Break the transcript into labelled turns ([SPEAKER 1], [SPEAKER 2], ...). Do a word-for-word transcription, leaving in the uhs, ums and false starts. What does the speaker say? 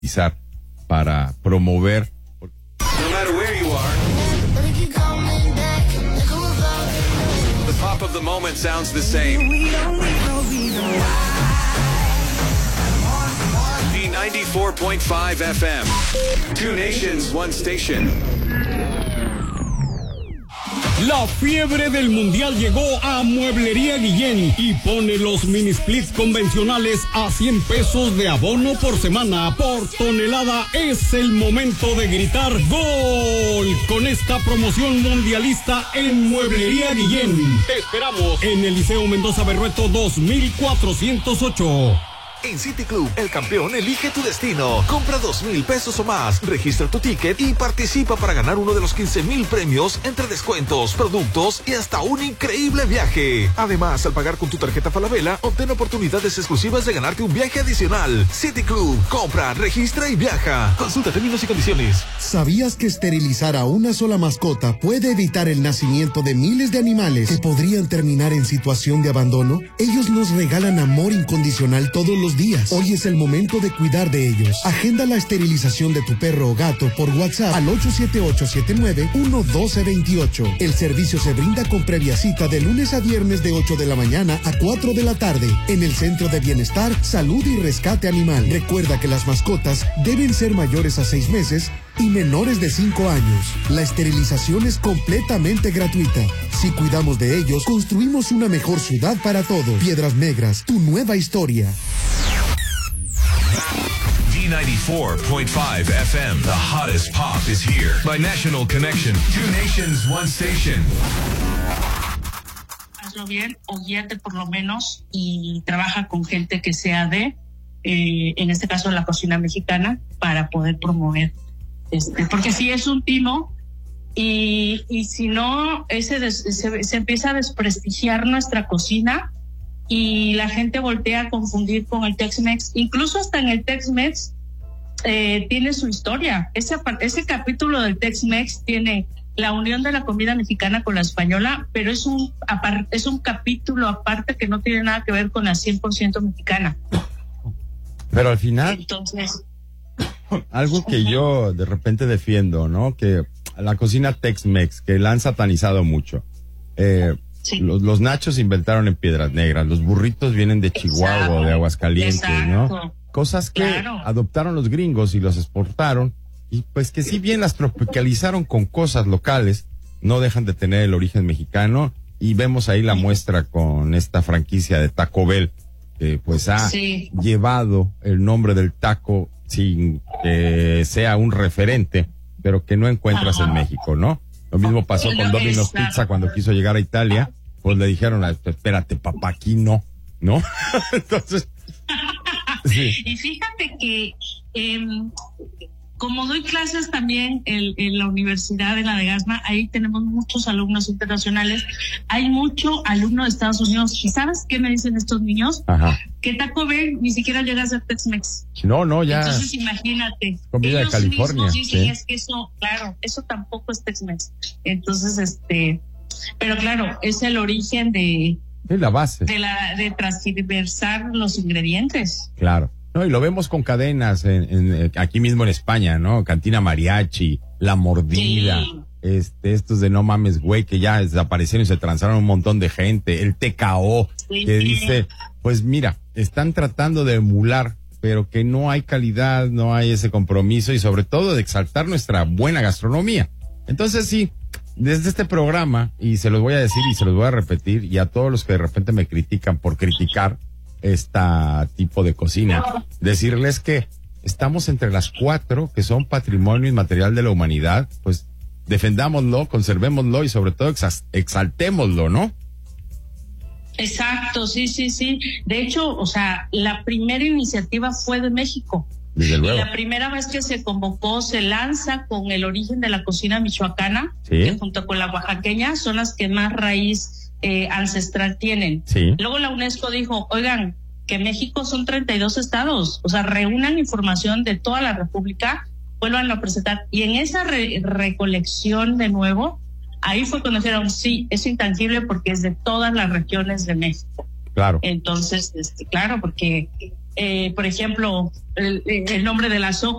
[SPEAKER 1] utilizar para promover.
[SPEAKER 2] No matter where you are, the pop of the moment sounds the same. B ninety-four point five F M. Two nations, one station.
[SPEAKER 3] La fiebre del mundial llegó a Mueblería Guillén y pone los mini splits convencionales a cien pesos de abono por semana. Por tonelada es el momento de gritar ¡Gol! Con esta promoción mundialista en Mueblería Guillén. Te esperamos en el Liceo Mendoza Berrueto dos mil cuatrocientos ocho.
[SPEAKER 4] En City Club, el campeón elige tu destino. Compra dos mil pesos o más, registra tu ticket y participa para ganar uno de los quince mil premios entre descuentos, productos y hasta un increíble viaje. Además, al pagar con tu tarjeta Falabella, obtén oportunidades exclusivas de ganarte un viaje adicional. City Club, compra, registra y viaja. Consulta términos y condiciones.
[SPEAKER 5] ¿Sabías que esterilizar a una sola mascota puede evitar el nacimiento de miles de animales que podrían terminar en situación de abandono? Ellos nos regalan amor incondicional todos los días. Hoy es el momento de cuidar de ellos. Agenda la esterilización de tu perro o gato por WhatsApp al ocho siete ocho siete nueve uno uno dos dos ocho. El servicio se brinda con previa cita de lunes a viernes de ocho de la mañana a cuatro de la tarde en el Centro de Bienestar, Salud y Rescate Animal. Recuerda que las mascotas deben ser mayores a seis meses y menores de cinco años. La esterilización es completamente gratuita. Si cuidamos de ellos, construimos una mejor ciudad para todos. Piedras Negras, tu nueva historia.
[SPEAKER 2] B ninety-four point five F M, the hottest pop is here. By National Connection, two nations, one station.
[SPEAKER 6] Hazlo bien o guíate por lo menos y trabaja con gente que sea de, eh, en este caso, la cocina mexicana para poder promover. Este, porque si es un timo y, y si no, ese des, se, se empieza a desprestigiar nuestra cocina y la gente voltea a confundir con el Tex-Mex. Incluso hasta en el Tex-Mex eh, tiene su historia. Ese, ese capítulo del Tex-Mex tiene la unión de la comida mexicana con la española, pero es un, es un capítulo aparte que no tiene nada que ver con la cien por ciento mexicana.
[SPEAKER 1] Pero al final...
[SPEAKER 6] Entonces...
[SPEAKER 1] Algo que yo de repente defiendo, ¿no? Que la cocina Tex-Mex, que la han satanizado mucho. Eh, sí. los, los nachos se inventaron en Piedras Negras, los burritos vienen de Chihuahua, exacto, de Aguascalientes, exacto, ¿no? Cosas que claro. adoptaron los gringos y los exportaron, y pues que si bien las tropicalizaron con cosas locales, no dejan de tener el origen mexicano, y vemos ahí la muestra con esta franquicia de Taco Bell, que pues ha sí. llevado el nombre del taco sin que sea un referente, pero que no encuentras Ajá. en México, ¿no? Lo mismo pasó con Domino's Pizza cuando quiso llegar a Italia, pues le dijeron, espérate, papá, aquí no, ¿no? Entonces... sí.
[SPEAKER 6] Y fíjate que eh, como doy clases también en, en la Universidad de la de Gasma, ahí tenemos muchos alumnos internacionales, hay mucho alumno de Estados Unidos. ¿Y sabes qué me dicen estos niños?
[SPEAKER 1] Ajá.
[SPEAKER 6] Que Taco Bell ni siquiera llega a ser Tex-Mex.
[SPEAKER 1] No, no, ya.
[SPEAKER 6] Entonces imagínate.
[SPEAKER 1] Comida de California.
[SPEAKER 6] Mismos dicen,
[SPEAKER 1] sí.
[SPEAKER 6] es que eso, claro, eso tampoco es Tex-Mex. Entonces, este, pero claro, es el origen de...
[SPEAKER 1] Es la base.
[SPEAKER 6] De la, de transversar los ingredientes.
[SPEAKER 1] Claro. No, y lo vemos con cadenas en, en, aquí mismo en España, ¿no? Cantina Mariachi, La Mordida, sí. este, estos de No Mames Güey, que ya desaparecieron y se transaron un montón de gente, el T K O, sí. que dice, pues mira, están tratando de emular, pero que no hay calidad, no hay ese compromiso y sobre todo de exaltar nuestra buena gastronomía. Entonces sí, desde este programa, y se los voy a decir y se los voy a repetir, y a todos los que de repente me critican por criticar este tipo de cocina, decirles que estamos entre las cuatro que son patrimonio inmaterial de la humanidad, pues defendámoslo, conservémoslo y sobre todo exas- exaltémoslo, ¿no?
[SPEAKER 6] Exacto, sí, sí, sí. De hecho, o sea, la primera iniciativa fue de México.
[SPEAKER 1] Desde luego.
[SPEAKER 6] Y la primera vez que se convocó se lanza con el origen de la cocina michoacana,
[SPEAKER 1] ¿sí?
[SPEAKER 6] que junto con la oaxaqueña son las que más raíz Eh, ancestral tienen.
[SPEAKER 1] Sí.
[SPEAKER 6] Luego la UNESCO dijo, oigan, que México son treinta y dos estados, o sea, reúnan información de toda la República, vuelvan a presentar. Y en esa re- recolección de nuevo, ahí fue cuando dijeron, sí, es intangible porque es de todas las regiones de México.
[SPEAKER 1] Claro.
[SPEAKER 6] Entonces, este, claro, porque eh, por ejemplo, el, el nombre de la soja